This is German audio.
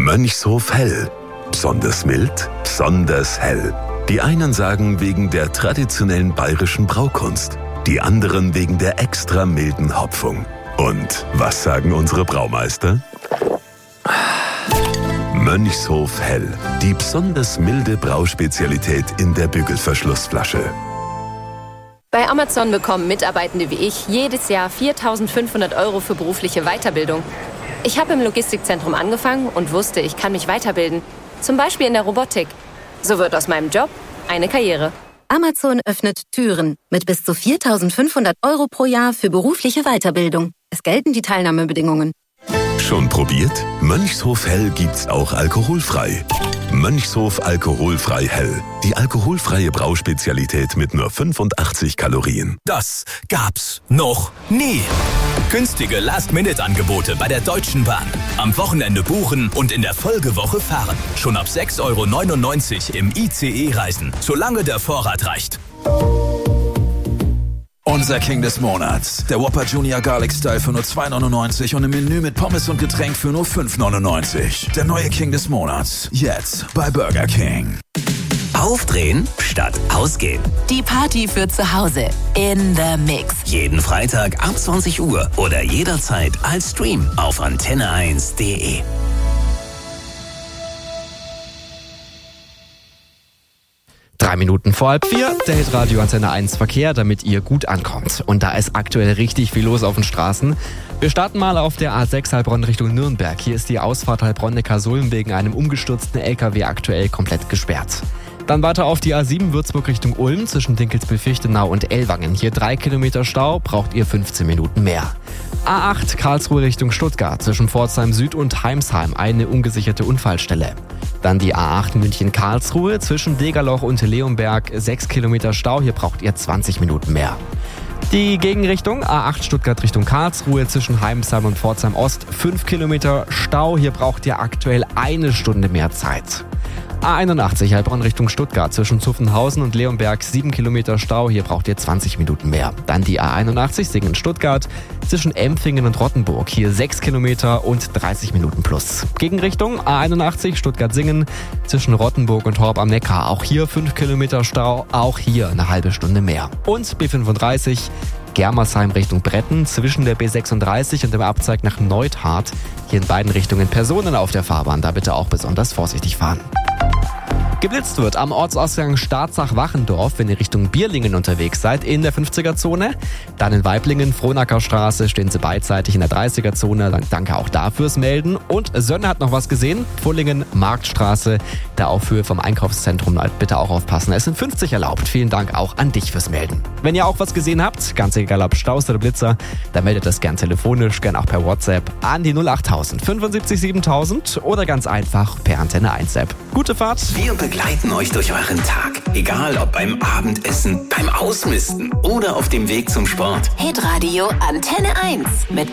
Mönchshof Hell. Besonders mild, besonders hell. Die einen sagen wegen der traditionellen bayerischen Braukunst, die anderen wegen der extra milden Hopfung. Und was sagen unsere Braumeister? Mönchshof Hell, die besonders milde Brauspezialität in der Bügelverschlussflasche. Bei Amazon bekommen Mitarbeitende wie ich jedes Jahr 4.500 € für berufliche Weiterbildung. Ich habe im Logistikzentrum angefangen und wusste, ich kann mich weiterbilden. Zum Beispiel in der Robotik. So wird aus meinem Job eine Karriere. Amazon öffnet Türen mit bis zu 4.500 € pro Jahr für berufliche Weiterbildung. Es gelten die Teilnahmebedingungen. Schon probiert? Mönchshof Hell gibt's auch alkoholfrei. Mönchshof Alkoholfrei Hell. Die alkoholfreie Brauspezialität mit nur 85 Kalorien. Das gab's noch nie. Günstige Last-Minute-Angebote bei der Deutschen Bahn. Am Wochenende buchen und in der Folgewoche fahren. Schon ab 6,99 € im ICE reisen, solange der Vorrat reicht. Unser King des Monats. Der Whopper Junior Garlic Style für nur 2,99 € und im Menü mit Pommes und Getränk für nur 5,99 €. Der neue King des Monats. Jetzt bei Burger King. Aufdrehen statt ausgehen. Die Party für zu Hause. In the Mix. Jeden Freitag ab 20 Uhr oder jederzeit als Stream auf antenne1.de. Drei Minuten vor 3:30, der Hitradio Antenne 1 Verkehr, damit ihr gut ankommt. Und da ist aktuell richtig viel los auf den Straßen. Wir starten mal auf der A6 Heilbronn Richtung Nürnberg. Hier ist die Ausfahrt Heilbronn-Neckarsulm wegen einem umgestürzten LKW aktuell komplett gesperrt. Dann weiter auf die A7 Würzburg Richtung Ulm zwischen Dinkelsbühl-Fichtenau und Ellwangen. Hier 3 Kilometer Stau, braucht ihr 15 Minuten mehr. A8 Karlsruhe Richtung Stuttgart zwischen Pforzheim Süd und Heimsheim eine ungesicherte Unfallstelle. Dann die A8 München-Karlsruhe zwischen Degerloch und Leonberg 6 Kilometer Stau, hier braucht ihr 20 Minuten mehr. Die Gegenrichtung A8 Stuttgart Richtung Karlsruhe zwischen Heimsheim und Pforzheim Ost 5 Kilometer Stau, hier braucht ihr aktuell 1 Stunde mehr Zeit. A81 Heilbronn Richtung Stuttgart zwischen Zuffenhausen und Leonberg 7 Kilometer Stau, hier braucht ihr 20 Minuten mehr. Dann die A81 Singen-Stuttgart zwischen Empfingen und Rottenburg, hier 6 Kilometer und 30 Minuten plus. Gegenrichtung A81 Stuttgart-Singen zwischen Rottenburg und Horb am Neckar, auch hier 5 Kilometer Stau, auch hier eine halbe Stunde mehr. Und B35 Germersheim Richtung Bretten zwischen der B36 und dem Abzweig nach Neuthardt, hier in beiden Richtungen Personen auf der Fahrbahn, da bitte auch besonders vorsichtig fahren. Geblitzt wird am Ortsausgang Staatsach-Wachendorf, wenn ihr Richtung Bierlingen unterwegs seid, in der 50er-Zone. Dann in Weiblingen, Frohnackerstraße, stehen sie beidseitig in der 30er-Zone. Danke auch dafür fürs Melden. Und Sönne hat noch was gesehen. Pfullingen, Marktstraße, da auf Höhe vom Einkaufszentrum. Bitte auch aufpassen. Es sind 50 erlaubt. Vielen Dank auch an dich fürs Melden. Wenn ihr auch was gesehen habt, ganz egal ob Staus oder Blitzer, dann meldet das gern telefonisch, gern auch per WhatsApp an die 08000 75 7000 oder ganz einfach per Antenne 1 App. Gute Fahrt! Wir begleiten euch durch euren Tag. Egal ob beim Abendessen, beim Ausmisten oder auf dem Weg zum Sport. Hitradio Antenne 1 mit